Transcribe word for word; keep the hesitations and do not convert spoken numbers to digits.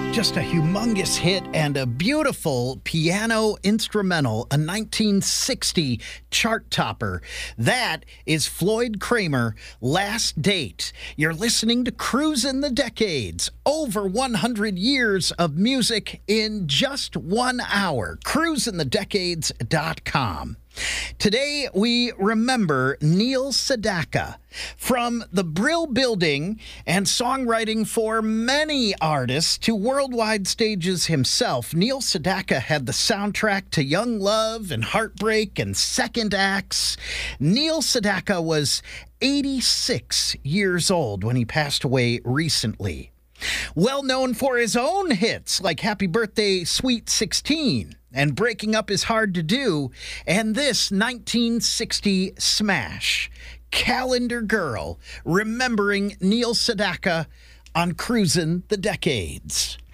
Just a humongous hit and a beautiful piano instrumental, a nineteen sixty chart topper. That is Floyd Cramer, Last Date. You're listening to Cruisin' the Decades. Over one hundred years of music in just one hour. cruisin the decades dot com. Today, we remember Neil Sedaka. From the Brill Building and songwriting for many artists to worldwide stages himself, Neil Sedaka had the soundtrack to Young Love and Heartbreak and Second Acts. Neil Sedaka was eighty-six years old when he passed away recently. Well known for his own hits like Happy Birthday, Sweet sixteen and Breaking Up Is Hard to Do, and this nineteen sixty smash, Calendar Girl, remembering Neil Sedaka on Cruisin' the Decades.